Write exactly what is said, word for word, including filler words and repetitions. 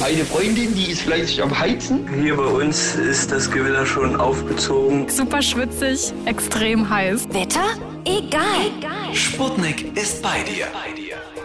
Meine Freundin, die ist fleißig am Heizen. Hier bei uns ist das Gewitter schon aufgezogen. Super schwitzig, extrem heiß. Wetter? Egal. Sputnik ist bei dir.